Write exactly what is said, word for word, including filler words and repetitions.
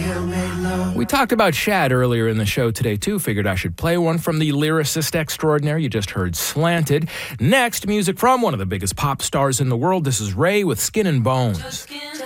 We talked about Shad earlier in the show today, too. Figured I should play one from the lyricist extraordinaire. You just heard Slanted. Next, music from one of the biggest pop stars in the world. This is Ray with Skin and Bones.